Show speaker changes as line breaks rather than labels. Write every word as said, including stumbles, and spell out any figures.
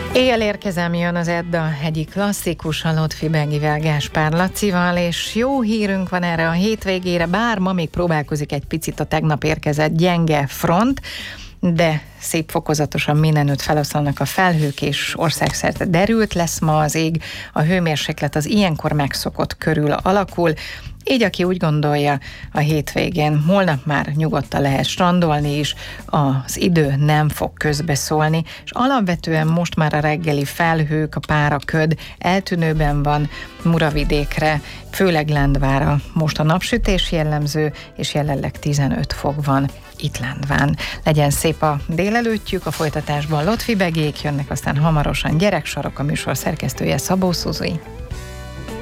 Éjjel érkezem, jön az Edda egyik klasszikus, a Lotfi-Begivel, Gáspár Lacival, és jó hírünk van erre a hétvégére, bár ma még próbálkozik egy picit a tegnap érkezett gyenge front, de szép fokozatosan mindenütt feloszlanak a felhők, és országszerte derült lesz ma az ég, a hőmérséklet az ilyenkor megszokott körül alakul, így aki úgy gondolja, a hétvégén holnap már nyugodtan lehet strandolni is, az idő nem fog közbeszólni, és alapvetően most már a reggeli felhők, a páraköd eltűnőben van Muravidékre, főleg Lendvára most a napsütés jellemző, és jelenleg tizenöt fok van itt Lendván. Legyen szép a délelőttjük, a folytatásban Lotfi-Begék jönnek, aztán hamarosan Gyereksarok, a műsor szerkesztője Szabó Szuzi.